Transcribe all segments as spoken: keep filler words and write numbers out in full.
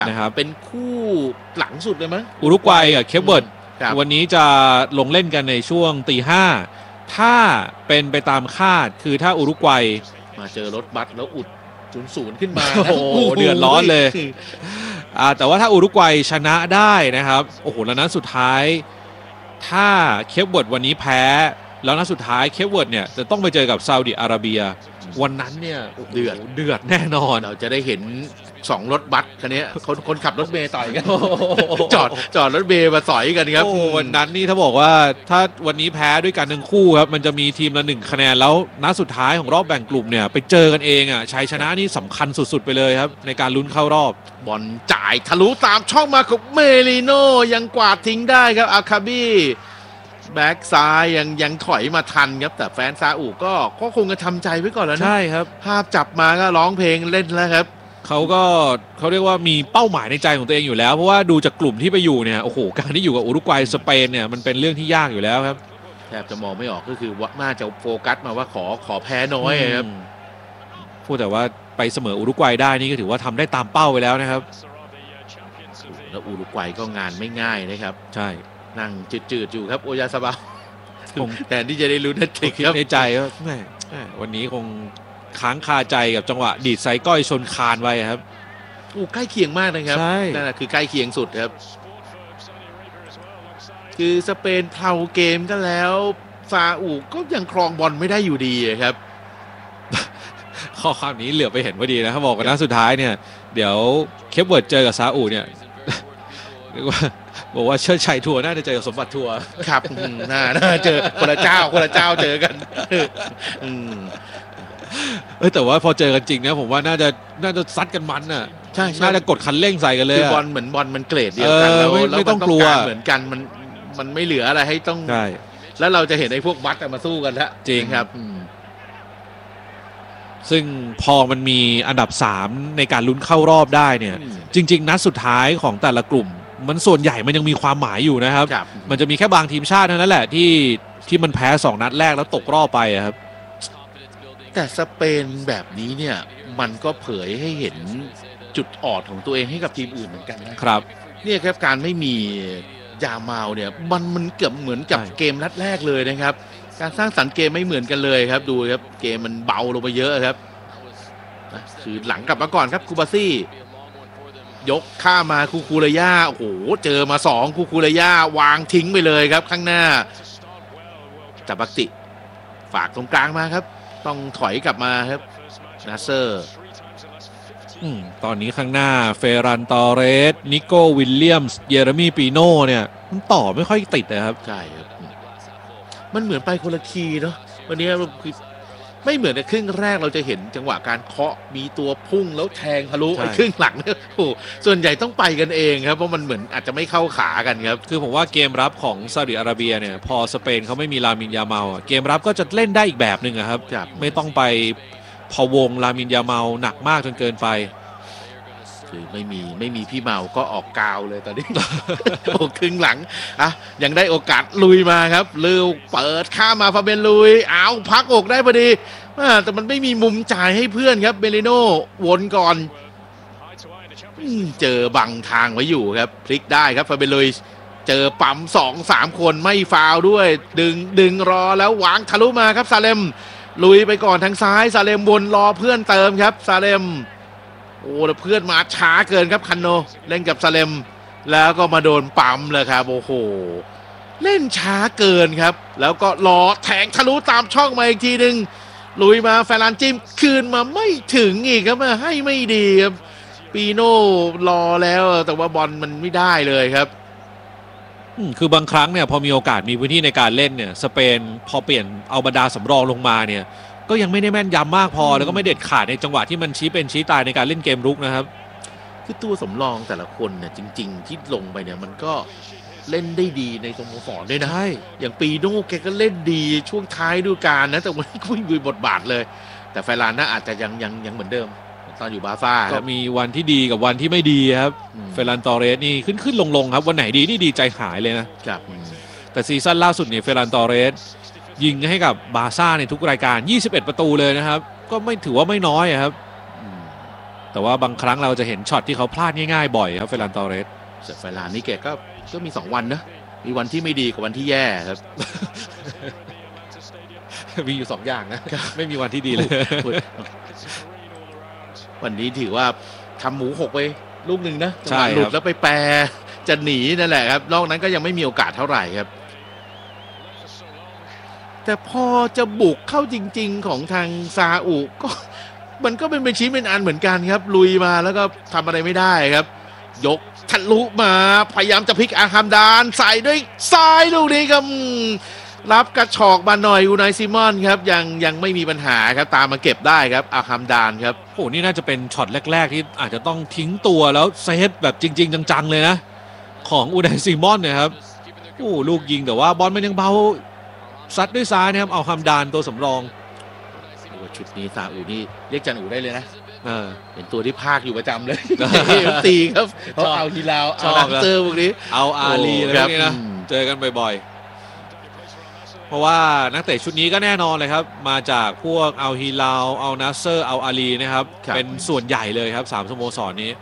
นะครับเป็นคู่หลังสุดเลยมั้งอุรุกวัยกับเคปเวิร์ดวันนี้จะลงเล่นกันในช่วงตีห้าถ้าเป็นไปตามคาดคือถ้าอุรุกวัยมาเจอรถบัสแล้วอุดศูนย์ศูนย์ขึ้นมาโอ้โหเดือดร้อนเลยอ่าแต่ว่าถ้าอุรุกวัยชนะได้นะครับโอ้โหแล้วนัดสุดท้ายถ้าเคปเวิร์ดวันนี้แพ้แล้วนัดสุดท้ายเคปเวิร์ดเนี่ยจะต้องไปเจอกับซาอุดิอาระเบียวันนั้นเนี่ยเดือดเดือดแน่นอนเราจะได้เห็นสองรถบัสคันนี้คนคนขับรถเมย์ต่อยกันจอดจอดรถเมย์มาต่อยกันครับวันนั้นนี่ถ้าบอกว่าถ้าวันนี้แพ้ด้วยกันทั้งคู่ครับมันจะมีทีมละหนึ่งคะแนนแล้วนัดสุดท้ายของรอบแบ่งกลุ่มเนี่ยไปเจอกันเองอ่ะชัยชนะนี่สำคัญสุดๆไปเลยครับในการลุ้นเข้ารอบบอลจ่ายทะลุตามช่องมาของเมลิโนยังกวาดทิ้งได้ครับอาคาบีแบ็กซ้ายยังยังถอยมาทันครับแต่แฟนซาอุก็ก็คงจะทำใจไว้ก่อนแล้วนะใช่ครับภาพจับมาก็ร้องเพลงเล่นแล้วครับเขาก็เขาเรียกว่ามีเป้าหมายในใจของตัวเองอยู่แล้วเพราะว่าดูจากกลุ่มที่ไปอยู่เนี่ยโอ้โหการที่อยู่กับอุรุกวัยสเปนเนี่ยมันเป็นเรื่องที่ยากอยู่แล้วครับแทบจะมองไม่ออกก็คือว่าน่าจะโฟกัสมาว่าขอขอแพ้น้อยครับพูดแต่ว่าไปเสมออุรุกวัยได้นี่ก็ถือว่าทำได้ตามเป้าไปแล้วนะครับแล้วอุรุกวัยก็งานไม่ง่ายนะครับใช่นั่งจืดๆอยู่ครับโอยาซาบะแต่ที่จะได้ลุ้นนัดติกครับในใจว่าแม่วันนี้คงค้างคาใจกับจังหวะดีดไซก้อยชนคานไว้ครับอู้ใกล้เคียงมากนะครับนั่นแหละคือใกล้เคียงสุดครับคือสเปนเท่าเกมก็แล้วซาอุก็ยังครองบอลไม่ได้อยู่ดีครับข้อความนี้เหลือไปเห็นพอดีนะเขาบอกกันนะสุดท้ายเนี่ยเดี๋ยวเคปเวิร์ดเจอกับซาอุเนี่ยเรียกว่าบอกว่าเชิดชัยทัวร์น่าจะเจอกับสมบัติทัวร์ครับน่าน่าเจอคนละเจ้าคนละเจ้าเจอกันเออแต่ว่าพอเจอกันจริงนะผมว่าน่าจะน่าจะซัดกันมันน่ะใช่น่าจะกดคันเร่งใส่กันเลยคือบอลเหมือนบอลมันเกรดเดียวกันแล้วไม่ต้องกลัวเหมือนกันมันมันไม่เหลืออะไรให้ต้องใช่แล้วเราจะเห็นไอ้พวกบัสมาสู้กันแล้วจริงครับซึ่งพอมันมีอันดับสามในการลุ้นเข้ารอบได้เนี่ยจริงๆนัดสุดท้ายของแต่ละกลุ่มมันส่วนใหญ่มันยังมีความหมายอยู่นะครับมันจะมีแค่บางทีมชาติเท่านั้นแหละที่ที่มันแพ้สองนัดแรกแล้วตกรอบไปครับแต่สเปนแบบนี้เนี่ยมันก็เผยให้เห็นจุดอ่อนของตัวเองให้กับทีมอื่นเหมือนกันนะครับเนี่ยครับการไม่มียามาลเนี่ยมันมันเกือบเหมือนกับเกมนัดแรกเลยนะครับการสร้างสรรค์เกมไม่เหมือนกันเลยครับดูครับเกมมันเบาลงไปเยอะครับคือหลังกลับมาก่อนครับคูบาซี่ยกข้ามาคูคูเรย่าโอ้โหเจอมาสองคูคูเรย่าวางทิ้งไปเลยครับข้างหน้าจับบักติฝากตรงกลางมาครับต้องถอยกลับมาครับนาเซอร์ตอนนี้ข้างหน้าเฟรันตอเรสนิโก้วิลเลียมส์เยเรมีปีโน่เนี่ยมันต่อไม่ค่อยติดเลยครับใช่ครับมันเหมือนไปคนละทีเนาะวันนี้คือไม่เหมือนในครึ่งแรกเราจะเห็นจังหวะการเคาะมีตัวพุ่งแล้วแทงทะลุไปครึ่งหลังเนี่ยโอ้ส่วนใหญ่ต้องไปกันเองครับเพราะมันเหมือนอาจจะไม่เข้าขากันครับคือผมว่าเกมรับของซาอุดิอาระเบียเนี่ยพอสเปนเขาไม่มีลามินยาเมาเกมรับก็จะเล่นได้อีกแบบหนึ่งครับไม่ต้องไปพะวงลามินยาเมาหนักมากจนเกินไปคือไม่มีไม่มีพี่เมาก็ออกกาวเลยตอนนี้ โอ้ครึ่งหลังอ่ะยังได้โอกาสลุยมาครับลือเปิดข้ามาฟาเบนลุยเอาพักอกได้พอดีแต่มันไม่มีมุมจ่ายให้เพื่อนครับเบลิโน่วนก่อนเจอบังทางไว้อยู่ครับพลิกได้ครับฟาเบนลุยเจอปั๊มสองสามคนไม่ฟาวด้วยดึงดึงรอแล้ววางทะลุมาครับซาเลมลุยไปก่อนทางซ้ายซาเลมวนรอเพื่อนเติมครับซาเลมโอ้แล้วเพื่อนมาช้าเกินครับคันโนเล่นกับซาเลมแล้วก็มาโดนปั๊มเลยครับโอ้โหเล่นช้าเกินครับแล้วก็รอแทงทะลุตามช่องมาอีกทีหนึ่งลุยมาแฟรานจิมคืนมาไม่ถึงอีกครับมาให้ไม่ดีครับปีโน่รอแล้วแต่ว่าบอลมันไม่ได้เลยครับคือบางครั้งเนี่ยพอมีโอกาสมีพื้นที่ในการเล่นเนี่ยสเปนพอเปลี่ยนเอาบรรดาสำรองลงมาเนี่ยก็ยังไม่ได้แม่นยำมากพอแล้วก็ไม่เด็ดขาดในจังหวะที่มันชี้เป็นชี้ตายในการเล่นเกมรุกนะครับคือตัวสำรองแต่ละคนเนี่ยจริงๆที่ลงไปเนี่ยมันก็เล่นได้ดีในสโมสรด้วยนะอย่างปีโน่แกก็เล่นดีช่วงท้ายฤดูกาลนะแต่มันก็ไม่มีบทบาทเลยแต่ไฟลานน่าอาจจะยังยังยังเหมือนเดิมตอนอยู่บาซ่าก็มีวันที่ดีกับวันที่ไม่ดีครับเฟรานตอเรสนี่ขึ้นขึ้นลงลงครับวันไหนดีนี่ดีใจหายเลยนะครับแต่ซีซั่นล่าสุดเนี่ยเฟรานตอเรสยิงให้กับบาซ่าในทุกรายการยี่สิบเอ็ดประตูเลยนะครับก็ไม่ถือว่าไม่น้อยครับแต่ว่าบางครั้งเราจะเห็นช็อตที่เขาพลาดง่ายๆบ่อยครับเฟรานตอเรสแต่เฟรานนี่แกก็ก็มีสองวันนะมีวันที่ไม่ดีกับวันที่แย่ครับมีอยู่สองอย่างนะไม่มีวันที่ดีเลยวันนี้ถือว่าทำหมูหกไปลูกหนึ่งนะใช่หลุดแล้วไปแปรจะหนีนั่นแหละครับนอกนั้นก็ยังไม่มีโอกาสเท่าไหร่ครับแต่พอจะบุกเข้าจริงๆของทางซาอุก็มันก็เป็นเป็นชิ้นเป็นอันเหมือนกันครับลุยมาแล้วก็ทำอะไรไม่ได้ครับยกทะลุมาพยายามจะพลิกอาคัมดานใส่ด้วยซ้ายลูกนี้ครับรับกระชอกมาหน่อยอูไนซิมอนครับยังยังไม่มีปัญหาครับตามมาเก็บได้ครับอาคัมดานครับโอ้นี่น่าจะเป็นช็อตแรกๆที่อาจจะต้องทิ้งตัวแล้วเซตแบบจริงๆจังๆเลยนะของอูไนซิมอนเนี่ยครับโอ้ลูกยิงแต่ว่าบอลมันยังเบาซัดด้วยซ้ายนะครับเอาคัมดานตัวสำรองชุดนี้ซาอุนี่เรียกจันอูได้เลยนะเออเป็นตัวที่พากอยู่ประจำเลยตีครับเขาเอาทีลาวเอาดักเตอร์พวกนี้เอาอาลีอะไรพวกนี้นะเจอกันบ่อยๆเพราะว่านักเตะชุดนี้ก็แน่นอนเลยครับมาจากพวกเอาฮิลาลเอานัสเซอร์เอาอาลีนะครับเป็นส่วนใหญ่เลยครับสามสโมสรนี้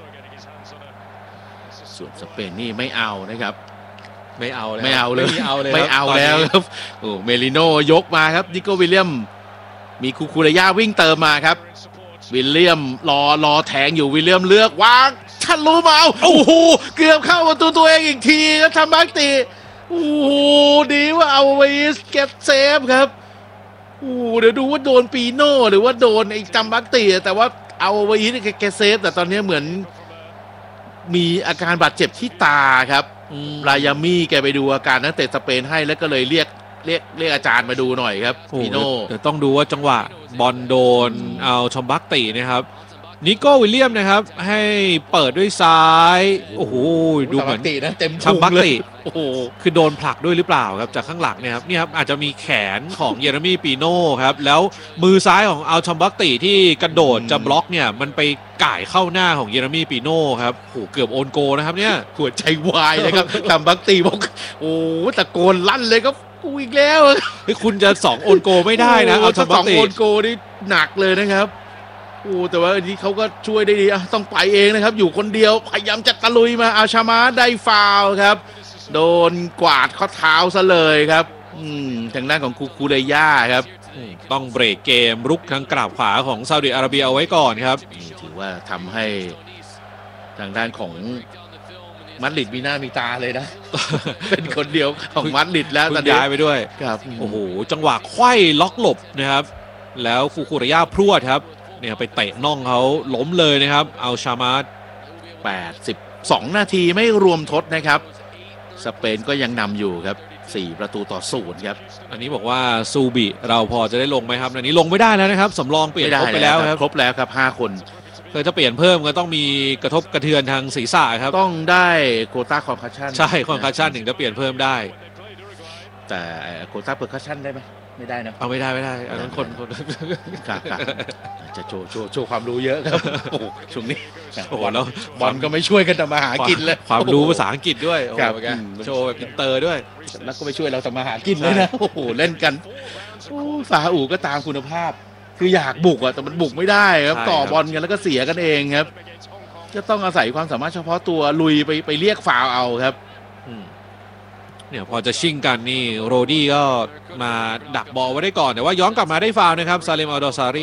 ส่วนสเปนนี่ไม่เอานะครับไม่เอาเลยไม่เอาเลยไม่เอาเลยไม่เอาแล้วครับโอ้เมลิโนยกมาครับนิโก้วิลเลียมมีคูคูเรย่าวิ่งเติมมาครับวิลเลียมรอรอแทงอยู่วิลเลียมเลือกวางทันรู้มาเอาโอ้โหเกือบเข้าประตูตัวเองอีกทีแล้วทำบักตีโอ้โหดีว่าเอาไว้เก็บเซฟครับโอ้เดี๋ยวดูว่าโดนปีโน่หรือว่าโดนไอ้จัมบักตีแต่ว่าเอาไว้แกเซฟแต่ตอนนี้เหมือนมีอาการบาดเจ็บที่ตาครับรายามี่แกไปดูอาการนักเตะสเปนให้แล้วก็เลยเรียกเรียกเรียกอาจารย์มาดูหน่อยครับปีโน่เดี๋ยวต้องดูว่าจังหวะบอลโดนเอาชอมบักตีนะครับนิโก้วิลเลียมนะครับให้เปิดด้วยซ้ายโอ้โหดูเหมือนนะเต็มชอมบักตีโอ้โหคือโดนผลักด้วยหรือเปล่าครับจากข้างหลังเนี่ยครับนี่ครับอาจจะมีแขนของเยเรมีปีโน่ครับแล้วมือซ้ายของเอาชอมบักตีที่กระโดดจะบล็อกเนี่ยมันไปก่ายเข้าหน้าของเยเรมีปีโน่ครับโอ้โหเกือบโอนโกนะครับเนี่ยหัวใจวายเลยครับชอมบักตีบอกโอ้ตะโกนลั่นเลยครับกูอีกแล้วเฮ้ยคุณจะสองโอนโกไม่ได้นะเอาสองโอนโกนี่หนักเลยนะครับโอ้แต่ว่าอันนี้เขาก็ช่วยได้ดีอ่ะต้องไปเองนะครับอยู่คนเดียวพยายามจะตะลุยมาอาชามาได้ฟาวครับโดนกวาดข้อเท้าซะเลยครับอืมทางด้านของคูคูเรย่าครับต้องเบรกเกมรุกทางกราบขวาของซาอุดิอาระเบียเอาไว้ก่อนครับนี่ถือว่าทำให้ทางด้านของมัดริดมีหน้ามีตาเลยนะเป็นคนเดียวของมัดริดแล้วตอนนี้ย้ายไปด้วยครับโอ้โหจังหวะไขว้ล็อกหลบนะครับแล้วคูคูเรย่าพรวดครับเนี่ยไปเตะน่องเขาล้มเลยนะครับเอาชามาร์แปดสิบสองนาทีไม่รวมทดนะครับสเปนก็ยังนำอยู่ครับสี่ประตูต่อศูนย์ครับอันนี้บอกว่าซูบิเราพอจะได้ลงไหมครับอันนี้ลงไม่ได้แล้วนะครับสำรองเปลี่ยนครบไปแล้วครับครบแล้วครับห้าคนเคยจะเปลี่ยนเพิ่มก็ต้องมีกระทบกระเทือนทางศีรษะครับต้องได้โควต้าคอนคัชชั่นใช่คอนคัชชั่นถึงจะเปลี่ยนเพิ่มได้แต่โควต้าเพอร์คัชชั่นได้ไหมไม่ได้นะเอาไม่ได้ไม่ได้อันนั้นคนคนครับจะโชว์โชว์โชว์ความรู้เยอะครับโอ้ช่วงนี้โอ้แล้วบอลก็ไม่ช่วยกันทำมาหากินเลยความรู้ภาษาอังกฤษด้วยโอ้โหโชว์แบบอินเตอร์ด้วยแล้วก็ไม่ช่วยเราทำมาหากินเลยนะโอ้โหเล่นกันโอ้ซาอุก็ตามคุณภาพคืออยากบุกอะแต่มันบุกไม่ได้ครับต่อบอลกันแล้วก็เสียกันเองครับจะต้องอาศัยความสามารถเฉพาะตัวลุยไปไปเรียกฟาวล์เอาครับเนี่ยพอจะชิงกันนี่โรดี้ก็มาดักบอลไว้ได้ก่อนแต่ว่าย้อนกลับมาได้ฟาวล์นะครับซาเลมอัลดอซารี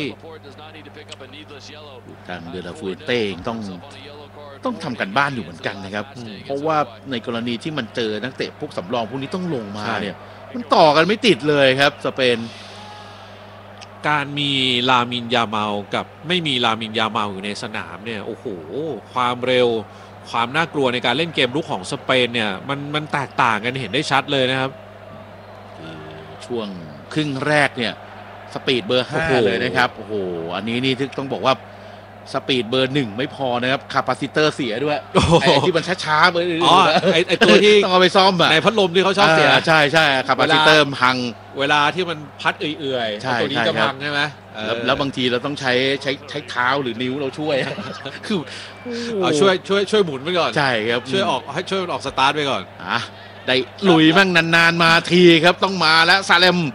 ทางเดลาฟูเต้ต้องต้องทำกันบ้านอยู่เหมือนกันนะครับเพราะว่าในกรณีที่มันเจอนักเตะพวกสำรองพวกนี้ต้องลงมาเนี่ยมันต่อกันไม่ติดเลยครับสเปนการมีลามินยาเมากับไม่มีลามินยาเมาอยู่ในสนามเนี่ยโอ้โหความเร็วความน่ากลัวในการเล่นเกมรุกของสเปนเนี่ยมันมันแตกต่างกันเห็นได้ชัดเลยนะครับช่วงครึ่งแรกเนี่ยสปีดเบอร์ห้าเลยนะครับโอ้โหอันนี้นี่ต้องบอกว่าสปีดเบอร์หนึ่งไม่พอนะครับคาปาซิเตอร์เสียด้วยไอ้ที่มันช้าๆเบอร์อ๋อไอ้ไอ้ตัวที่ต้องเอาไปซ่อมแบบในพัดลมที่เขาชอบเสียใช่ใช่คาปาซิเตอร์พังเวลาที่มันพัดเอื่อยๆตัวนี้จะพังใช่ไหมแล้วบางทีเราต้องใช้ใช้ใช้เท้าหรือนิ้วเราช่วยคือเอาช่วยช่วยช่วยหมุนไปก่อนใช่ครับช่วยออกให้ช่วยมันออกสตาร์ทไปก่อนอ่ะได้ลุยมั่งนานๆมาทีครับต้องมาแล้วซาเลม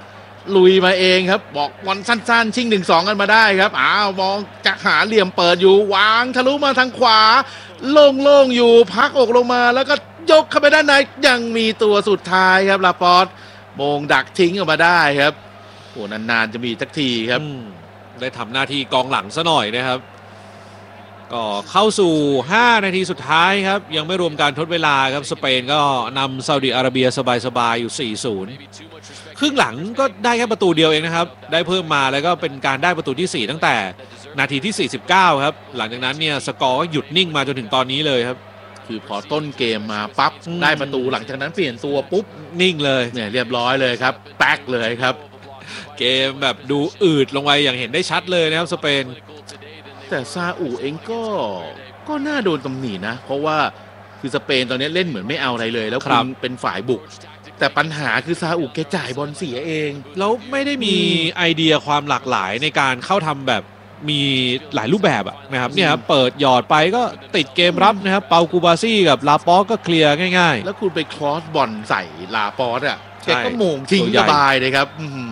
ลุยมาเองครับบอกบอลสั้นๆชิงหนึ่งสองกันมาได้ครับอ้าวมองจะหาเหลี่ยมเปิดอยู่วางทะลุมาทางขวาโล่งๆอยู่พักอกลงมาแล้วก็ยกเข้าไปด้านในยังมีตัวสุดท้ายครับลาปอร์ตมงดักทิ้งออกมาได้ครับโอ้นานๆจะมีสักทีครับได้ทำหน้าที่กองหลังซะหน่อยนะครับก็เข้าสู่ห้านาทีสุดท้ายครับยังไม่รวมการทดเวลาครับสเปนก็นำซาอุดิอาระเบียสบายๆอยู่ สี่ศูนย์ ครึ่งหลังก็ได้แค่ประตูเดียวเองนะครับได้เพิ่มมาแล้วก็เป็นการได้ประตูที่สี่ตั้งแต่นาทีที่สี่สิบเก้าครับหลังจากนั้นเนี่ยสกอร์ก็หยุดนิ่งมาจนถึงตอนนี้เลยครับคือพอต้นเกมมาปั๊บได้ประตูหลังจากนั้นเปลี่ยนตัวปุ๊บนิ่งเลยเนี่ยเรียบร้อยเลยครับแป๊กเลยครับเกมแบบดูอืดลงไปอย่างเห็นได้ชัดเลยนะครับสเปนแต่ซาอุเองก็ก็น่าโดนตำหนินะเพราะว่าคือสเปนตอนนี้เล่นเหมือนไม่เอาอะไรเลยแล้วคุณเป็นฝ่ายบุกแต่ปัญหาคือซาอุแกจ่ายบอลเสียเองแล้วไม่ได้มีไอเดียความหลากหลายในการเข้าทำแบบมีหลายรูปแบบนะครับเนี่ยครับเปิดหยอดไปก็ติดเกมรับนะครับเปากูบาซี่กับลาปอสก็เคลียร์ง่ายๆแล้วคุณไปครอสบอลใส่ลาปอสอ่ะแกก็โมงทิ้งสบายเลยครับ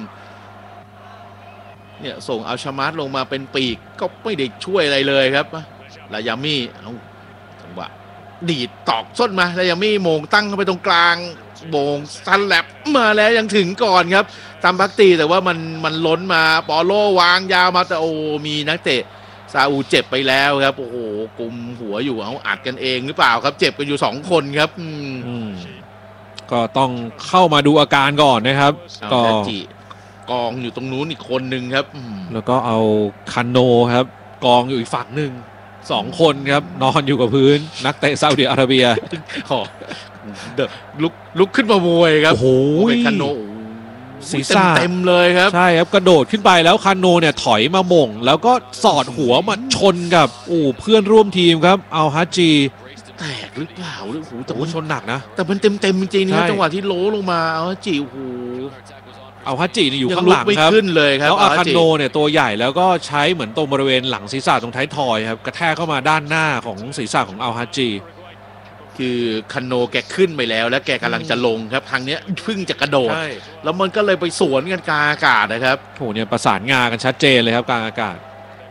เนี่ยส่งอัลชามาร์ลงมาเป็นปีกก็ไม่ได้ช่วยอะไรเลยครับลายามี่เอาจังหวะดีดตอกส้นมาลายามี่โมงตั้งเข้าไปตรงกลางโมงซันแลบมาแล้วยังถึงก่อนครับตามพักตีแต่ว่ามันมันล้นมาปอโลวางยาวมาแต่โอ้มีนักเตะซาอุเจ็บไปแล้วครับโอ้โหกุมหัวอยู่เอาอัดกันเองหรือเปล่าครับเจ็บกันอยู่สองคนครับก็ต้องเข้ามาดูอาการก่อนนะครับก็กองอยู่ตรงนู้นอีกคนหนึ่งครับแล้วก็เอาคันโนครับกองอยู่อีกฝั่งหนึ่งสองคนครับนอนอยู่กับพื้นนักเตะซาอุดิอาระเบียเดลุกลุกขึ้นมามวยครับโอ้โหคันโนศีรษะเต็มเลยครับใช่ครับกระโดดขึ้นไปแล้วคันโนเนี่ยถอยมาหม่งแล้วก็สอดหัวมาชนกับโอ้เพื่อนร่วมทีมครับเอาฮัจจีแตกหรือเปล่าหรือโอ้แต่ว่าชนหนักนะแต่มันเต็มเต็มจริงๆนะจังหวะที่โล้ลงมาเอาฮัจจีโอ้โหเอาฮัจจิเนี่ยอยู่ข้างหลังครับแล้วอาคันโนเนี่ยตัวใหญ่แล้วก็ใช้เหมือนตรงบริเวณหลังศีรษะตรงท้ายทอยครับกระแทกเข้ามาด้านหน้าของศีรษะของเอาฮัจจิคือคันโนแกขึ้นไปแล้วแล้วแกกำลังจะลงครับครั้งนี้เพิ่งจะกระโดดแล้วมันก็เลยไปสวนกันกลางอากาศนะครับโหเนี่ยประสานงากันชัดเจนเลยครับกลางอากาศ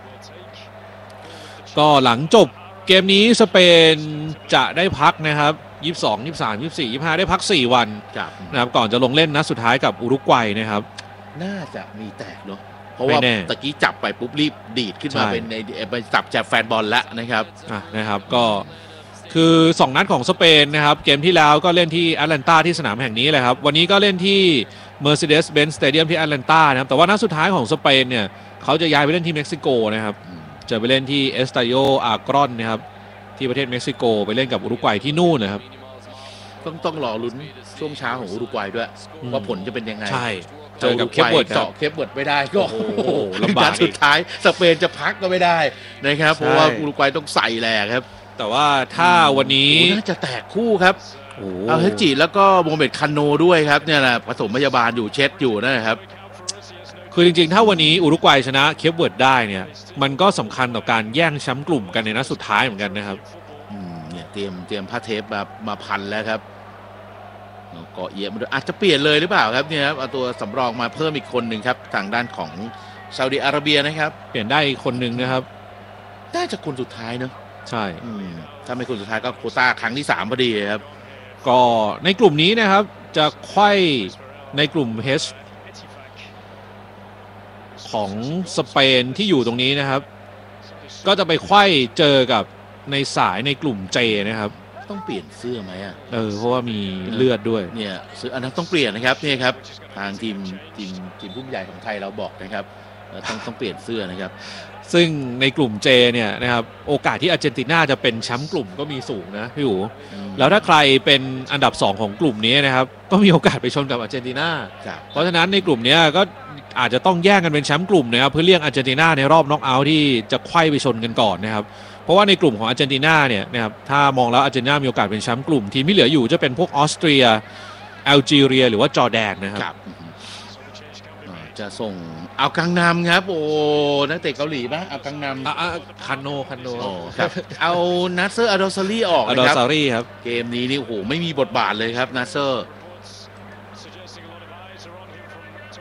ก็หลังจบเกมนี้สเปนจะได้พักนะครับยี่สิบสอง ยี่สิบสาม ยี่สิบสี่ ยี่สิบห้าได้พักสี่วันนะครับก่อนจะลงเล่นนัดสุดท้ายกับอุรุกวัยนะครับน่าจะมีแตกเนาะเพราะว่าตะกี้จับไปปุ๊บรีบดีดขึ้นมาเป็นในไปจับแจกแฟนบอลแล้วนะครับอ่ะนะครับก็คือสองนัดของสเปนนะครับเกมที่แล้วก็เล่นที่แอตแลนตาที่สนามแห่งนี้แหละครับวันนี้ก็เล่นที่ Mercedes-Benz Stadium ที่แอตแลนตานะครับแต่ว่านัดสุดท้ายของสเปนเนี่ยเขาจะย้ายไปเล่นที่เม็กซิโกนะครับจะไปเล่นที่เอสตาโยอากรอนนะครับที่ประเทศเม็กซิโกไปเล่นกับอุรุกวัยที่นู่นนะครับต้องต้องรอลุ้นช่วงเช้าของอุรุกวัยด้วยว่าผลจะเป็นยังไงใช่เจอกับเคปเวิร์ดเจาะเคปเวิร์ดไม่ได้ก็โอ้โหลำบากสุดท้ายสเปนจะพักก็ไม่ได้นะครับเพราะว่าอุรุกวัยต้องใส่แหลกครับแต่ว่าถ้าวันนี้น่าจะแตกคู่ครับเอาเฮจิแล้วก็โมเมดคันโนด้วยครับเนี่ยแหละผสมพยาบาลอยู่เช็ดอยู่นะครับคือจริงๆถ้าวันนี้อุรุกวัยชนะเคปเวิร์ดได้เนี่ยมันก็สำคัญต่อการแย่งแชมป์กลุ่มกันในนัดสุดท้ายเหมือนกันนะครับเนี่ยเตรียมเตรียมผ้าเทปแบบมาพันแล้วครับเกาะเอียมันอาจจะเปลี่ยนเลยหรือเปล่าครับเนี่ยครับเอาตัวสำรองมาเพิ่มอีกคนหนึ่งครับทางด้านของซาอุดิอาระเบียนะครับเปลี่ยนได้คนหนึ่งนะครับน่าจะคนสุดท้ายเนอะใช่ถ้าไม่คนสุดท้ายก็โควต้าครั้งที่สามพอดีครับก็ในกลุ่มนี้นะครับจะไขว้ในกลุ่ม H ของสเปนที่อยู่ตรงนี้นะครับก็จะไปไขว้เจอกับในสายในกลุ่ม J นะครับต้องเปลี่ยนเสื้อไหมอ่ะเออเพราะว่ามีเลือดด้วยเนี่ยซื้ออันนั้นต้องเปลี่ยนนะครับนี่ครับทางทีมทีมทีมผู้ใหญ่ของไทยเราบอกนะครับต้องต้องเปลี่ยนเสื้อนะครับซึ่งในกลุ่ม J เนี่ยนะครับโอกาสที่อาร์เจนตินาจะเป็นแชมป์กลุ่มก็มีสูงนะพี่อู๋แล้วถ้าใครเป็นอันดับสองของกลุ่มนี้นะครับก็มีโอกาสไปชนกับอาร์เจนตินาเพราะฉะนั้นในกลุ่มนี้ก็อาจจะต้องแย่งกันเป็นแชมป์กลุ่มนะครับเพื่อเลี่ยงอาร์เจนตินาในรอบน็อกเอาท์ที่จะไขว้ไปชนกันก่อนนะครับเพราะว่าในกลุ่มของอาร์เจนตินาเนี่ยนะครับถ้ามองแล้วอาร์เจนตินามีโอกาสเป็นแชมป์กลุ่มทีมที่เหลืออยู่จะเป็นพวกออสเตรียแอลจีเรียหรือว่าจอร์แดนนะครับจะส่งเอากังนำครับโอ้นักเตะเกาหลีป่ะเอากังนำคันโนคันโนครับเอานัสเซอร์อดอซารีออกนะครับอดอซารีครับเกมนี้นี่โอ้โหไม่มีบทบาทเลยครับนัสเซอร์เป็นนัก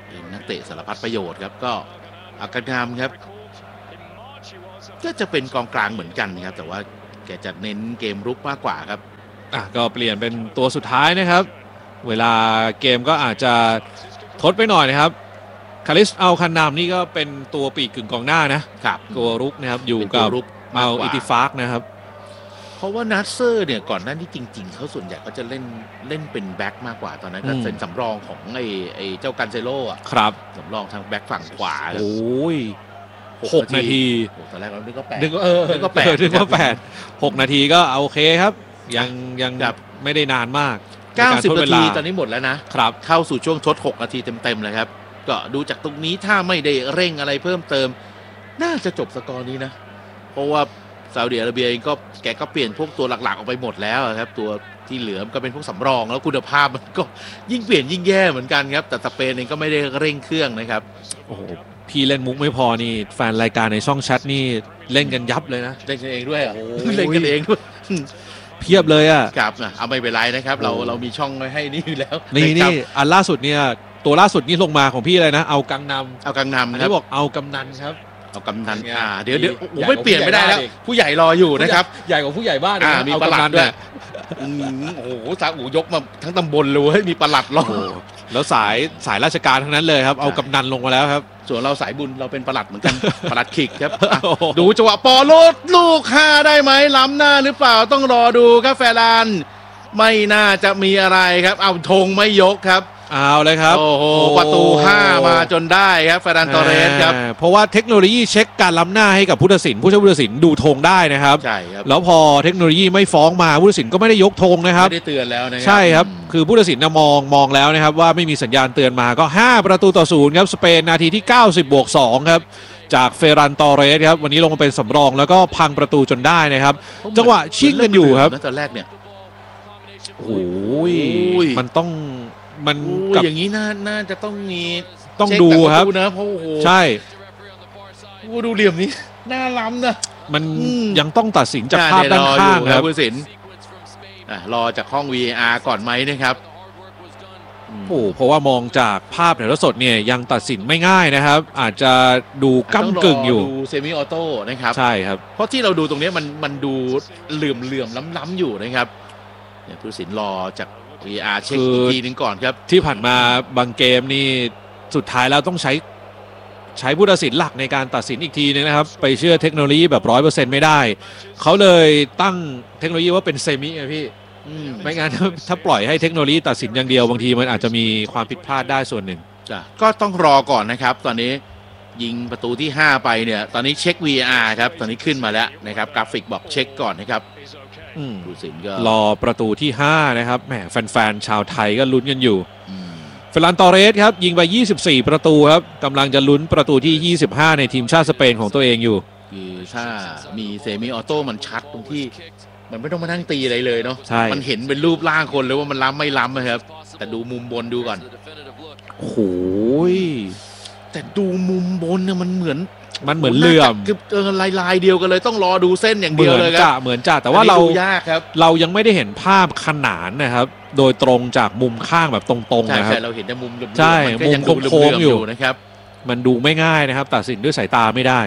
เตะสารพัดประโยชน์ครับก็อากาศงามครับก็จะเป็นกองกลางเหมือนกันครับแต่ว่าแกจะเน้นเกมรุกมากกว่าครับอ่ะก็เปลี่ยนเป็นตัวสุดท้ายนะครับเวลาเกมก็อาจจะทดไปหน่อยนะครับคาริสอัลคันนามนี่ก็เป็นตัวปีกกึ่งกองหน้านะครับตัวรุกนะครับอยู่กับอัลอิติฟากนะครับเพราะว่านัสเซอร์เนี่ยก่อนหน้านี้จริงๆเขาส่วนใหญ่ก็จะเล่นเล่นเป็นแบ็คมากกว่าตอนนั้นก็เป็นสำรองของไอ้ไอ้เจ้ากันเซโร่อะครับสำรองทางแบ็คฝั่งขวาโอ้ยหกนาทีตอนแรกเรานึกก็แปดนึกเออนึกก็แปดนึกว่าแปดหกนาทีก็โอเคครับยังยังแบบไม่ได้นานมากเก้าสิบนาทีตอนนี้หมดแล้วนะครับเข้าสู่ช่วงทดหกนาทีเต็มๆเลยครับก็ดูจากตรงนี้ถ้าไม่ได้เร่งอะไรเพิ่มเติมน่าจะจบสกอร์นี้นะเพราะว่าซาอุดิอาระเบียเองก็แกก็เปลี่ยนพวกตัวหลักๆออกไปหมดแล้วครับตัวที่เหลือก็เป็นพวกสำรองแล้วคุณภาพมันก็ยิ่งเปลี่ยนยิ่งแย่เหมือนกันครับแต่สเปนเองก็ไม่ได้เร่งเครื่องนะครับโอ้โหพี่เล่นมุกไม่พอนี่แฟนรายการในช่องแชทนี่เล่นกันยับเลยนะเล่นกันเองด้วยเล่นกันเองด้วยเพียบเลยอ่ะครับเอาไม่เป็นไรนะครับเราเรามีช่องไว้ให้นี่อยู่แล้วนี่นี่อันล่าสุดเนี่ยตัวล่าสุดนี่ลงมาของพี่อะไรนะเอากังนำเอากังนำครับบอกเอากำนันครับเอากำนันอ่าเดี๋ยวเดี๋ยวผมไม่เปลี่ยนไม่ได้แล้วผู้ใหญ่รออยู่นะครับใหญ่กว่าผู้ใหญ่บ้านอ่ามีปลัดด้วยโอ้โหสาอูยกมาทั้งตำบลเลยมีปลัดรอแล้วสายสายราชการทั้งนั้นเลยครับเอากำนันลงมาแล้วครับส่วนเราสายบุญเราเป็นปลัดเหมือนกันปลัดขิกครับดูจังหวะปอโลดลูกห้าได้ไหมล้ำหน้าหรือเปล่าต้องรอดูครับแฟรานไม่น่าจะมีอะไรครับเอาธงไม่ยกครับเอาเลยครับโอ้โหประตูห้ามาจนได้ครับเฟรนันโตเรสครับเพราะว่าเทคโนโลยีเช็คการล้ำหน้าให้กับผู้ตัดสินผู้ช่วยผู้ตัดสินดูธงได้นะครับใช่ครับแล้วพอเทคโนโลยีไม่ฟ้องมาผู้ตัดสินก็ไม่ได้ยกธงนะครับไม่ได้เตือนแล้วนะครับใช่ครับคือผู้ตัดสินมองมองแล้วนะครับว่าไม่มีสัญญาณเตือนมาก็ห้าประตูต่อศูนย์ครับสเปนนาทีที่เก้าสิบบวกสองครับจากเฟรันตอเรสครับวันนี้ลงมาเป็นสำรองแล้วก็พังประตูจนได้นะครับจังหวะชิงกันอยู่ครับตอนแรกเนี่ยโอ้ยมันต้องมันอย่างนี้น่าน่าจะต้องมีต้องดูครับนะเพราะโอ้โหใช่ดูเหลี่ยมนี้น่าล้ำนะมันยังต้องตัดสินจากภาพด้านข้างครับผู้ตัดสินรอจากห้อง วี เอ อาร์ ก่อนไหมนะครับโอ้เพราะว่ามองจากภาพถ่ายทอดสดเนี่ยยังตัดสินไม่ง่ายนะครับอาจจะดูก้ำกึ่งอยู่ดูเซมิออโต้นะครับใช่ครับเพราะที่เราดูตรงนี้มันมันดูเหลื่อมเหลื่อมล้ำๆอยู่นะครับเนี่ยผู้ตัดสินรอจาก วี เอ อาร์ เช็คอีกทีนึงก่อนครับที่ผ่านมาบางเกมนี่สุดท้ายแล้วต้องใช้ใช้ผู้ตัดสินหลักในการตัดสินอีกทีนึงนะครับไปเชื่อเทคโนโลยีแบบร้อยเปอร์เซ็นต์ไม่ได้เขาเลยตั้งเทคโนโลยีว่าเป็นเซมิไงพี่ไม่งั้นถ้าปล่อยให้เทคโนโลยีตัดสินอย่างเดียวบางทีมันอาจจะมีความผิดพลาดได้ส่วนหนึ่งก็ต้องรอก่อนนะครับตอนนี้ยิงประตูที่ห้าไปเนี่ยตอนนี้เช็ค วี เอ อาร์ ครับตอนนี้ขึ้นมาแล้วนะครับกราฟิกบอกเช็คก่อนนะครับผู้ตัดสินก็รอประตูที่ห้านะครับแหมแฟนๆชาวไทยก็ลุ้นกันอยู่เฟรนันตอเรสครับยิงไปยี่สิบสี่ประตูครับกำลังจะลุ้นประตูที่ยี่สิบห้าในทีมชาติสเปนของตัวเองอยู่คือถ้ามีเซมิออโต้มันชัดตรงที่มันไม่ต้องมานั่งตีอะไรเลยเนาะมันเห็นเป็นรูปร่างคนเลยว่ามันล้ำไม่ล้ำนะครับแต่ดูมุมบนดูก่อนโอ้โหแต่ดูมุมบนเนี่ยมันเหมือนมันเหมือนเหลื่อมเออลายลายเดียวกันเลยต้องรอดูเส้นอย่างเดียวเลยครับเหมือนจ่าแต่ว่าเรายากครับเรายังไม่ได้เห็นภาพขนานนะครับโดยตรงจากมุมข้างแบบตรงๆนะครับใช่เราเห็นแต่มุมใช่มุมโค้งๆอยู่นะครับมันดูไม่ง่ายนะครับตัดสินด้วยสายตาไม่ได้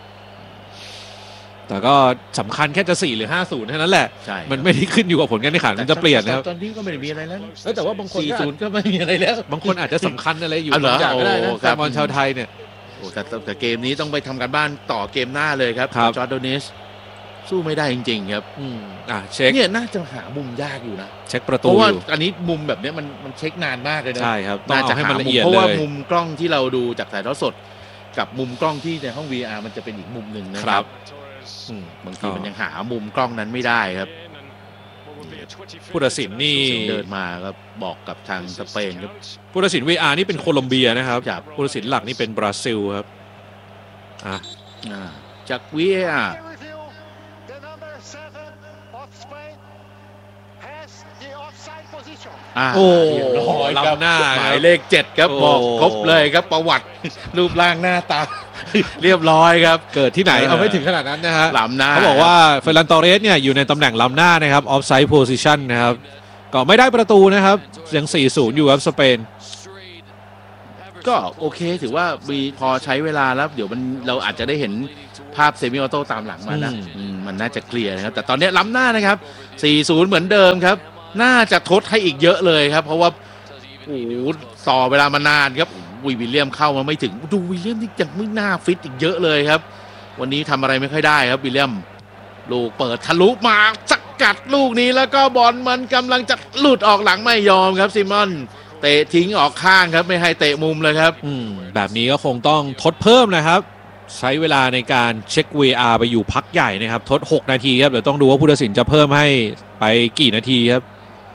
แต่ก็สำคัญแค่จะสี่หรือห้าศูนย์เท่านั้นแหละมันไม่ได้ขึ้นอยู่กับผลการแข่งขันมันจะเปลี่ยนนะครับตอนนี้ก็ไม่ได้มีอะไรแล้วแต่ว่าบางคนสี่ศูนย์ก็ไม่มีอะไรแล้วบางคนอาจจะสำคัญอะไรอยู่บางอย่างก็ได้นะแฟนบอลชาวไทยเนี่ยแต่แต่เกมนี้ต้องไปทำการบ้านต่อเกมหน้าเลยครับจอร์แดนเนสสู้ไม่ได้จริงๆครับอืมอ่ะเช็คเนี่ยน่าจะหามุมยากอยู่นะเช็คประตูเพราะว่าอันนี้มุมแบบนี้มันมันเช็คนานมากเลยนะใช่ครับต้องเอาให้มันละเอียดเลยเพราะว่ามุมกล้องที่เราดูจากถ่ายทอดสดกับมุมกล้องที่ในห้อง วี อาร์ มันจะเป็นอีกมุมหนึ่งนะครับบางทีมันยังหามุมกล้องนั้นไม่ได้ครับผู้ตัดสินนี่เดินมาครับบอกกับทางสเปนครับผู้ตัดสิน วี อาร์ นี่เป็นโคลอมเบียนะครับผู้ตัดสินหลักนี่เป็นบราซิลครับอ่ะจาก วี เอ อาร์โอ้ล้ำหน้าหมายเลขเจ็ดครับบอกครบเลยครับประวัติรูปร่างหน้าตาเรียบร้อยครับเกิดที่ไหนเอาไม่ถึงขนาดนั้นนะฮะล้ำหน้าเขาบอกว่าเฟรนันตอเรสเนี่ยอยู่ในตำแหน่งล้ำหน้านะครับออฟไซด์โพซิชันนะครับก็ไม่ได้ประตูนะครับยัง สี่ศูนย์ อยู่ครับสเปนก็โอเคถือว่ามีพอใช้เวลาแล้วเดี๋ยวมันเราอาจจะได้เห็นภาพเซมิออโต้ตามหลังมานะมันน่าจะเคลียร์นะครับแต่ตอนนี้ล้ำหน้านะครับ สี่ศูนย์ เหมือนเดิมครับน่าจะทดให้อีกเยอะเลยครับเพราะว่าโอ้โหต่อเวลามานานครับวิลเลียมเข้ามาไม่ถึงดูวิลเลียมนี่ยังไม่น่าฟิตอีกเยอะเลยครับวันนี้ทำอะไรไม่ค่อยได้ครับวิลเลียมลูกเปิดทะลุมาสกัดลูกนี้แล้วก็บอลมันกำลังจะหลุดออกหลังไม่ยอมครับซิมอนเตะทิ้งออกข้างครับไม่ให้เตะมุมเลยครับแบบนี้ก็คงต้องทดเพิ่มนะครับใช้เวลาในการเช็ค วี อาร์ ไปอยู่พักใหญ่นะครับทดหกนาทีครับเดี๋ยวต้องดูว่าผู้ตัดสินจะเพิ่มให้ไปกี่นาทีครับ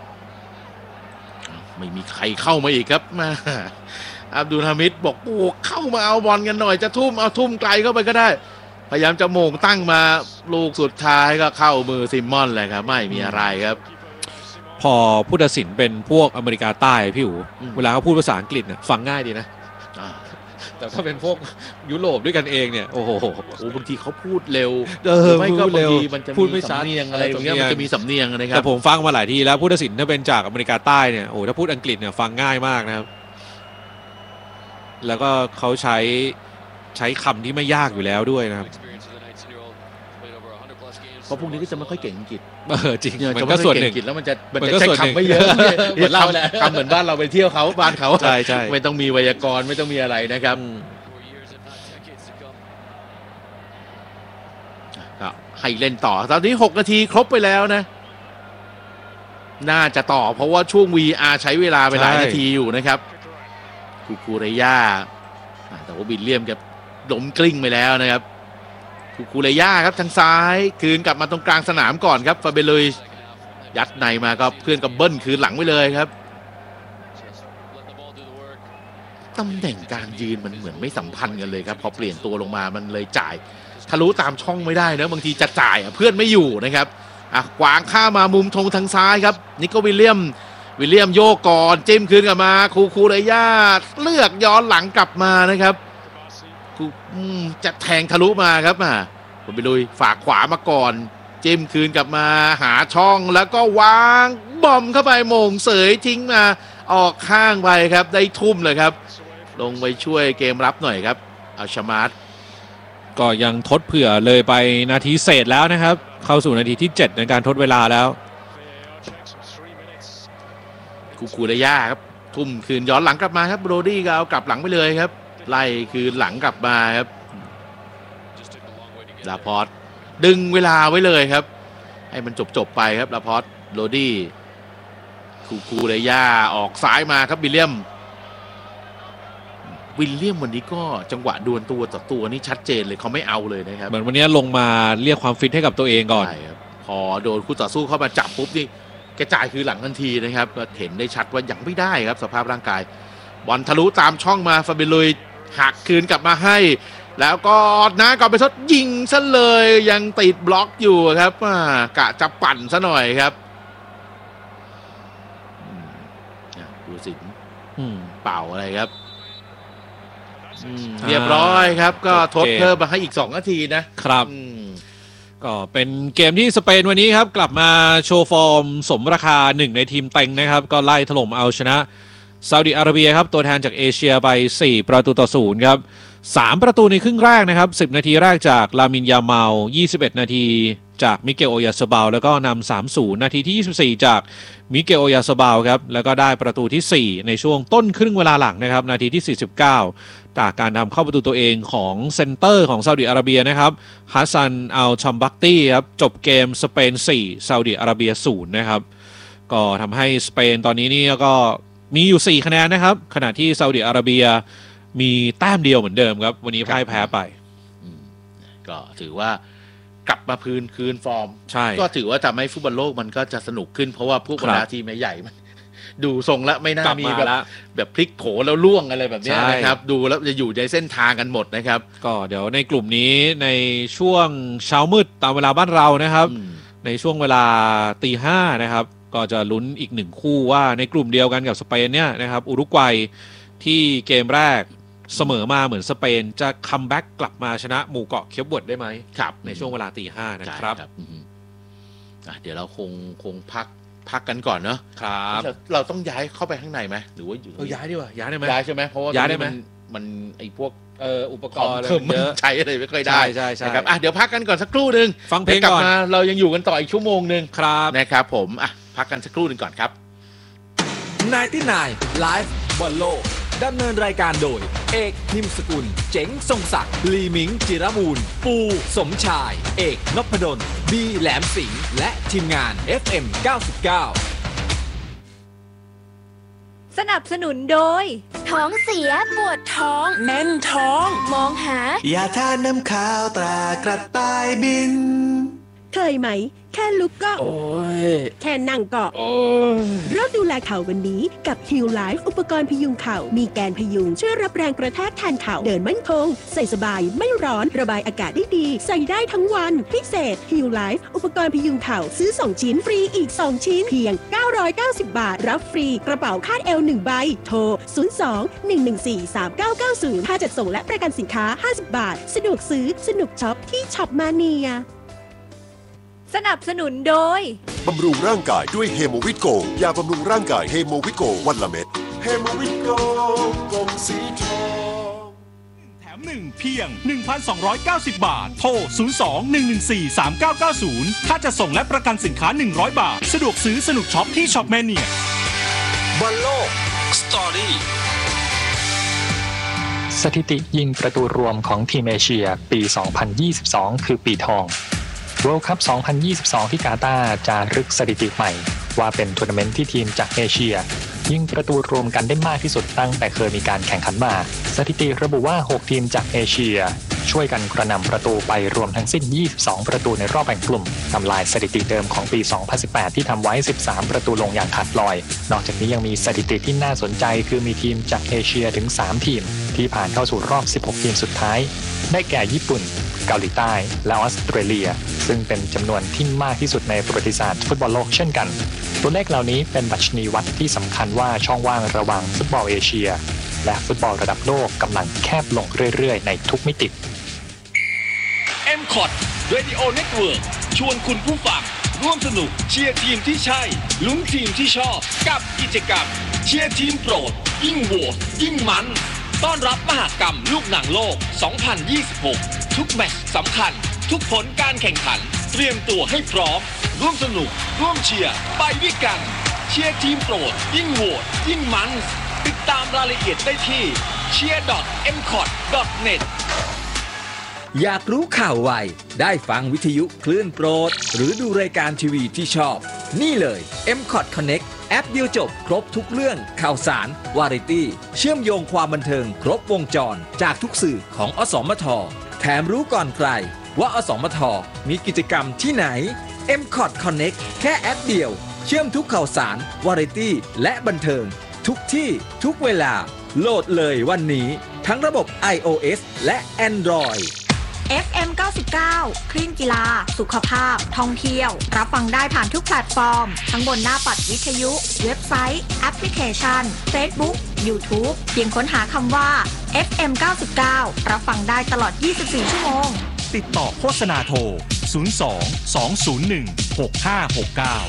ไม่มีใครเข้ามาอีกครับมาอับดุลฮามิดบอกโอ้เข้ามาเอาบอลกันหน่อยจะทุ่มเอาทุ่มไกลเข้าไปก็ได้พยายามจะโมงตั้งมาลูกสุดท้ายก็เข้ามือซิมมอนเลยครับไม่มีอะไรครับพอผู้ตัดสินเป็นพวกอเมริกาใต้พี่อู๋เวลาเขาพูดภาษาอังกฤษเนี่ยฟังง่ายดีนะแต่ถ้าเป็นพวกยุโรปด้วยกันเองเนี่ยโอ้โหบางทีเขาพูดเร็วไม่ก็บางทีมันจะพูดไม่ชัดเนียงอะไรอย่างเงี้ยมันจะมีสำเนียงนะครับแต่ผมฟังมาหลายทีแล้วผู้ตัดสินถ้าเป็นจากอเมริกาใต้เนี่ยโอ้ถ้าพูดอังกฤษเนี่ยฟังง่ายมากนะครับแล้วก็เขาใช้ใช้คำที่ไม่ยากอยู่แล้วด้วยนะครับเพราะพวกนี้ก็จะไม่ค่อยเก่งอังกฤษเออจริงมันก็ส่วนหนึ่งแล้วมันจะมันจะใช้คำไม่เยอะเหมือนเราแหละคำเหมือนบ้านเราไปเที่ยวเขาบ้านเขาใช่ใช่ไม่ต้องมีไวยากรณ์ไม่ต้องมีอะไรนะครับให้เล่นต่อตอนนี้หกนาทีครบไปแล้วนะน่าจะต่อเพราะว่าช่วง วี อาร์ ใช้เวลาไปหลายนาทีอยู่นะครับคูคูเรย่าแต่ว่าวิลเลียมจะล้มกลิ้งไปแล้วนะครับคูคูเรย่าครับทางซ้ายคืนกลับมาตรงกลางสนามก่อนครับฟาเบลุยยัดในมาก็เพื่อนกับเบิ้ลคืนหลังไปเลยครับตำแหน่งการยืนมันเหมือนไม่สัมพันธ์กันเลยครับพอเปลี่ยนตัวลงมามันเลยจ่ายทะลุตามช่องไม่ได้นะบางทีจะจ่ายเพื่อนไม่อยู่นะครับอ่ะขวางข้ามามุมธงทางซ้ายครับนิโควิลเลียมวิลเลียมโยกก่อนจิ้มคืนกลับมาคูคูเรย่าเลือกย้อนหลังกลับมานะครับจะแทงทะลุมาครับมาผมไปลุยฝากขวามาก่อนจิ้มคืนกลับมาหาช่องแล้วก็วางบอมเข้าไปโมงเสยทิ้งมาออกข้างไปครับได้ทุ่มเลยครับลงไปช่วยเกมรับหน่อยครับเอาชมาร์ทก็ยังทดเผื่อเลยไปนาทีเศษแล้วนะครับเข้าสู่นาทีที่เจ็ดในการทดเวลาแล้วคูคูเรย่าครับทุ่มคืนย้อนหลังกลับมาครับโบรดี้ก็เอากลับหลังไปเลยครับไล่คืนหลังกลับมาครับลาพอร์ตดึงเวลาไว้เลยครับให้มันจบๆไปครับลาพอร์ตโรดี้คูคูเรย่าออกซ้ายมาครับวิลเลียมวิลเลียมวันนี้ก็จังหวะดวลตัวต่อตัวนี่ชัดเจนเลยเขาไม่เอาเลยนะครับเหมือนวันนี้ลงมาเรียกความฟิตให้กับตัวเองก่อนใช่ครับพอโดนคู่ต่อสู้เข้ามาจับปุ๊บนี่กระจายคือหลังทันทีนะครับก็เห็นได้ชัดว่ายังไม่ได้ครับสภาพร่างกายบอลทะลุตามช่องมาฟาเบลุยหักคืนกลับมาให้แล้วก็นะก่อนไปทดยิงซะเลยยังติดบล็อกอยู่ครับกะจะปั่นซะหน่อยครับดูสิเป่าอะไรครับเรียบร้อยครับก็ทดเพิ่มมาให้อีกสองนาทีนะครับก็เป็นเกมที่สเปนวันนี้ครับกลับมาโชว์ฟอร์มสมราคาหนึ่งในทีมเต็งนะครับก็ไล่ถล่มเอาชนะซาอุดิอาระเบียครับตัวแทนจากเอเชียไปสี่ประตูต่อศูนย์ครับสามประตูในครึ่งแรกนะครับสิบนาทีแรกจากลามินยาเมายี่สิบเอ็ดนาทีจากมิเกลโอยาซาบาลแล้วก็นำ สามศูนย์ นาทีที่ยี่สิบสี่จากมิเกลโอยาซาบาลครับแล้วก็ได้ประตูที่สี่ในช่วงต้นครึ่งเวลาหลังนะครับนาทีที่สี่สิบเก้าจากการทำเข้าประตูตัวเองของเซนเตอร์ของซาอุดิอาระเบียนะครับฮัสซันอัลชัมบักตี้ครับจบเกมสเปนสี่ซาอุดิอาระเบียศูนย์นะครับก็ทำให้สเปนตอนนี้นี่ก็มีอยู่สี่คะแนนนะครับขณะที่ซาอุดิอาระเบียมีแต้มเดียวเหมือนเดิมครับวันนี้พ่ายแพ้ไปก็ถือว่ากลับมาพื้นคืนฟอร์มใช่ก็ถือว่าทำให้ฟุตบอลโลกมันก็จะสนุกขึ้นเพราะว่าพวกบรรดาทีมใหญ่ๆมันดูทรงแล้วไม่น่ามีแบบแบบพลิกโผแล้วล่วงอะไรแบบนี้นะครับดูแล้วจะอยู่ในเส้นทางกันหมดนะครับก็เดี๋ยวในกลุ่มนี้ในช่วงเช้ามืดตามเวลาบ้านเรานะครับในช่วงเวลาตีห้านะครับก็จะลุ้นอีกหนึ่งคู่ว่าในกลุ่มเดียวกันกับสเปนเนี่ยนะครับอุรุกวัยที่เกมแรกเสมอมาเหมือนสเปนจะคัมแบ็กกลับมาชนะหมู่เกาะเคปเวิร์ดได้ไหมครับในช่วงเวลาตีห้านะครับเดี๋ยวเราคงคงพักพักกันก่อนเนาะครับเราเราต้องย้ายเข้าไปข้างในไหมหรือว่าอยู่เออย้ายดีกว่าย้ายได้ไหมย้ายใช่ไหมเพราะว่าย้ายได้ไหมมันมันไอ้พวกเอออุปกคอรมณ์อะไรเพิ่มมันมันเยอะใช้อะไรไม่ค่อยได้ใช่ใช่ใช่นะครับอ่ะเดี๋ยวพักกันก่อนสักครู่หนึ่งฟังเพลงดี๋ยวกลัก่อนมาเรายังอยู่กันต่ออีกชั่วโมงหนึ่งครับนะครับผมอ่ะพักกันสักครู่หนึ่งก่อนครับไนน์ตี้ไนน์ Live บอลโลกดำเนินรายการโดยเอกนิมสกุลเจ๋งทรงศักดิ์ลีมิงจิรมูลปูสมชายเอกนพดลบีแหลมสิงห์และทีมงาน เอฟ เอ็ม เก้าสิบเก้าสนับสนุนโดยท้องเสียปวดท้องแน่นท้องมองหายาทาน้ำขาวตรากระต่ายบินเคยไหม แค่ลุกก็โอ้ยแค่นั่งก็โอ้ยเริ่มดูแลเข่าวันนี้กับ Heal Life อุปกรณ์พยุงเข่ามีแกนพยุงช่วยรับแรงกระแทกแทนเข่าเดินมั่นคงใส่สบายไม่ร้อนระบายอากาศได้ดี ใส่ได้ทั้งวันพิเศษ Heal Life อุปกรณ์พยุงเข่าซื้อสองชิ้นฟรีอีกสองชิ้นเพียงเก้าร้อยเก้าสิบบาทรับฟรีกระเป๋าคาดเอวหนึ่งใบโทรศูนย์ สอง หนึ่ง หนึ่ง สี่ สาม เก้า เก้า ศูนย์ค่าจัดส่งและประกันสินค้าห้าสิบบาทสะดวกซื้อสนุกช็อปที่ช็อปมาเนียสนับสนุนโดยบำรุงร่างกายด้วยเฮโมวิตโกยาบำรุงร่างกายเฮโมวิตโกวันละเม็ดเฮโมวิตโกกลมสีทองแถมหนึ่งเพียง หนึ่งพันสองร้อยเก้าสิบ บาทโทรศูนย์ สอง หนึ่ง หนึ่ง สี่ สาม เก้า เก้า ศูนย์ถ้าจะส่งและประกันสินค้าหนึ่งร้อยบาทสะดวกซื้อสนุกช็อปที่ช็อปแมเนียบอลโลกสตอรี่สถิติยิงประตูรวมของทีมเอเชียปี สองพันยี่สิบสอง คือปีทองWorld Cup สองพันยี่สิบสอง ที่กาตาร์จารึกสถิติใหม่ว่าเป็นทัวร์นาเมนต์ที่ทีมจากเอเชียยิงประตูรวมกันได้มากที่สุดตั้งแต่เคยมีการแข่งขันมาสถิติระบุว่าหกทีมจากเอเชียช่วยกันกระนำประตูไปรวมทั้งสิ้นยี่สิบสองประตูในรอบแบ่งกลุ่มทำลายสถิติเดิมของปี สองพันสิบแปด ที่ทำไว้สิบสามประตูลงอย่างขาดลอยนอกจากนี้ยังมีสถิติที่น่าสนใจคือมีทีมจากเอเชียถึงสามทีมที่ผ่านเข้าสู่รอบสิบหกทีมสุดท้ายได้แก่ญี่ปุ่นเกาหลีใต้และออสเตรเลียซึ่งเป็นจำนวนที่มากที่สุดในประวัติศาสตร์ฟุตบอลโลกเช่นกันตัวเลขเหล่านี้เป็นดัชนีวัดที่สำคัญว่าช่องว่างระหว่างฟุตบอลเอเชียและฟุตบอลระดับโลกกำลังแคบลงเรื่อยๆในทุกมิติเอ็ม คอท Radio Network ชวนคุณผู้ฟังร่วมสนุกเชียร์ทีมที่ใช่ลุ้นทีมที่ชอบกับกิจกรรมเชียร์ทีมโปรดยิ่งโหวตยิ่งมันต้อนรับมหกรรมลูกหนังโลก สองพันยี่สิบหก ทุกแมตช์สำคัญทุกผลการแข่งขันเตรียมตัวให้พร้อมร่วมสนุกร่วมเชียร์ไปด้วยกันเชียร์ทีมโปรดยิ่งโหวตยิ่งมันติดตามรายละเอียดได้ที่ เชียร์ ดอท เอ็ม คอท ดอท เน็ต อยากรู้ข่าวไวได้ฟังวิทยุคลื่นโปรดหรือดูรายการทีวีที่ชอบนี่เลย เอ็ม คอท Connect แอปเดียวจบครบทุกเรื่องข่าวสารวาไรตี้เชื่อมโยงความบันเทิงครบวงจรจากทุกสื่อของอสมทแถมรู้ก่อนใครว่าอสมทมีกิจกรรมที่ไหน เอ็ม คอท Connect แค่แอปเดียวเชื่อมทุกข่าวสารวาไรตี้และบันเทิงทุกที่ทุกเวลาโหลดเลยวันนี้ทั้งระบบ iOS และ Android เอฟ เอ็ม เก้าสิบเก้า คลื่นกีฬาสุขภาพท่องเที่ยวรับฟังได้ผ่านทุกแพลตฟอร์มทั้งบนหน้าปัดวิทยุเว็บไซต์แอปพลิเคชัน Facebook YouTube เพียงค้นหาคำว่า เอฟ เอ็ม เก้าสิบเก้า รับฟังได้ตลอดยี่สิบสี่ชั่วโมงติดต่อโฆษณาโทรศูนย์ สอง สอง ศูนย์ หนึ่ง หก ห้า หก เก้า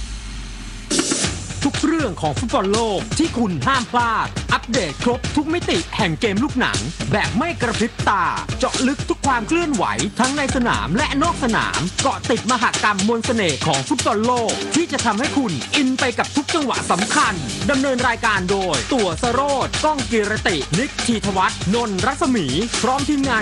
ทุกเรื่องของฟุตบอลโลกที่คุณห้ามพลาดอัปเดตครบทุกมิติแห่งเกมลูกหนังแบบไม่กระพริบตาเจาะลึกทุกความเคลื่อนไหวทั้งในสนามและนอกสนามเกาะติดมหกรรมมวลเสน่ห์ของฟุตบอลโลกที่จะทำให้คุณอินไปกับทุกจังหวะสำคัญดำเนินรายการโดยตั๋วสโรจน์ก้องกีรตินิกธีธวัฒน์นนท์รัศมีพร้อมทีมงาน